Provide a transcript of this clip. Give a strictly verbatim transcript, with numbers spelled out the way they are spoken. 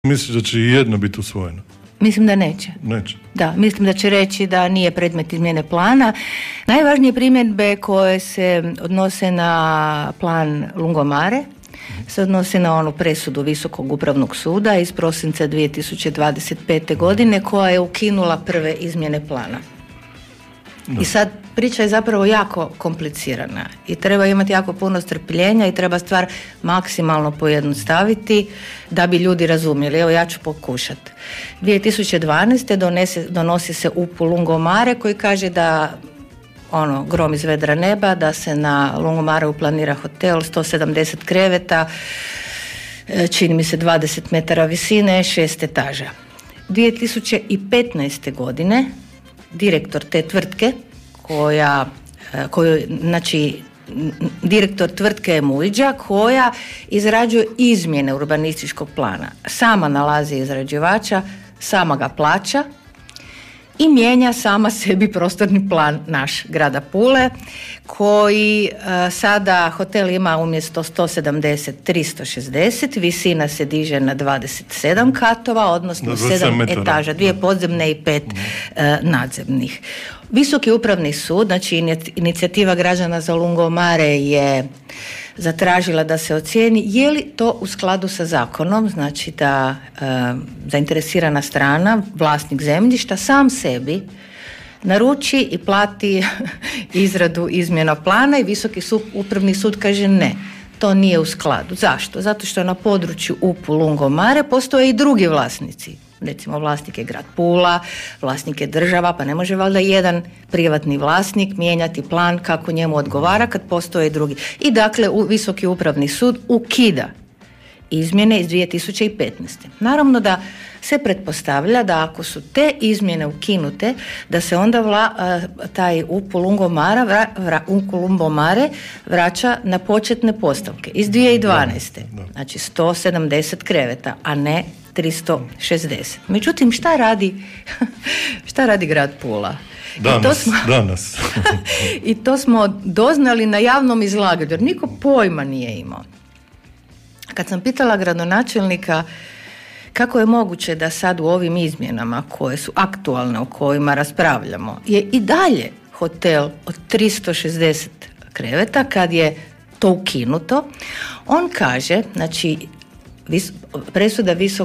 Misliš da će i jedno biti usvojeno? Mislim da neće. Neće. Da, mislim da će reći da nije predmet izmjene plana. Najvažnije primjedbe koje se odnose na plan Lungomare se odnose na onu presudu Visokog upravnog suda iz prosinca dvije tisuće dvadeset pete. godine koja je ukinula prve izmjene plana. Da. I sad priča je zapravo jako komplicirana i treba imati jako puno strpljenja i treba stvar maksimalno pojednostaviti da bi ljudi razumjeli. Evo ja ću pokušati. dvije tisuće dvanaeste. Donese, donosi se U P U Lungomare koji kaže da ono, grom iz vedra neba, da se na Lungomareu planira hotel, sto sedamdeset kreveta, čini mi se dvadeset metara visine, šest etaža. dvije tisuće petnaeste. godine direktor te tvrtke koja, koju, znači direktor tvrtke je Mujiđa koja izrađuje izmjene urbanističkog plana. Sama nalazi izrađivača, sama ga plaća i mijenja sama sebi prostorni plan naš grada Pule koji uh, sada hotel ima umjesto sto sedamdeset tristo šezdeset, visina se diže na dvadeset sedam katova, odnosno sedam etaža, dvije podzemne i pet uh, nadzemnih. Visoki upravni sud, znači inicijativa građana za Lungomare je zatražila da se ocijeni je li to u skladu sa zakonom, znači da e, zainteresirana strana, vlasnik zemljišta, sam sebi naruči i plati izradu izmjena plana i Visoki sud, upravni sud kaže ne, to nije u skladu. Zašto? Zato što na području U P U Lungomare postoje i drugi vlasnici. Recimo vlasnik je grad Pula, vlasnik je država, pa ne može valjda jedan privatni vlasnik mijenjati plan kako njemu odgovara kad postoje drugi. I dakle u Visoki upravni sud ukida izmjene iz dvije tisuće petnaeste. Naravno da se pretpostavlja da ako su te izmjene ukinute, da se onda vla, taj U P U Lungomare, vra, vra, U P U Lungomare vraća na početne postavke iz dvije tisuće dvanaeste. Da, da. Znači sto sedamdeset kreveta, a ne tristo šezdeset. Međutim, šta radi, šta radi grad Pula? Danas, I to smo, danas. I to smo doznali na javnom izlaganju, jer niko pojma nije imao. Kad sam pitala gradonačelnika kako je moguće da sad u ovim izmjenama koje su aktualne, o kojima raspravljamo, je i dalje hotel od tristo šezdeset kreveta kad je to ukinuto, on kaže, znači vis, presuda Visokog